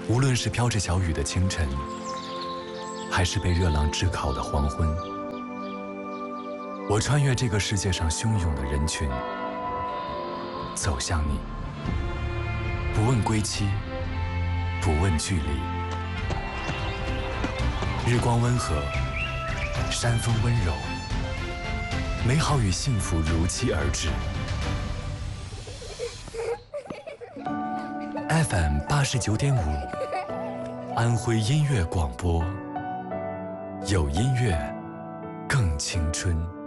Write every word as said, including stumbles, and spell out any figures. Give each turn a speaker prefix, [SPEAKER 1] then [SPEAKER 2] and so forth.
[SPEAKER 1] 无论是飘着小雨的清晨，还是被热浪炙烤的黄昏，我穿越这个世界上汹涌的人群，走向你，不问归期，不问距离。日光温和，山风温柔，美好与幸福如期而至。F M 八十九点五，安徽音乐广播，有音乐更青春。